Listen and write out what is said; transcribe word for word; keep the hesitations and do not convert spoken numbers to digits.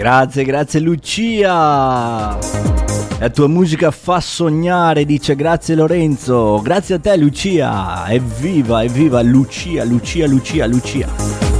Grazie, grazie Lucia. La tua musica fa sognare, dice grazie Lorenzo. Grazie a te Lucia. Evviva, evviva Lucia, Lucia, Lucia, Lucia.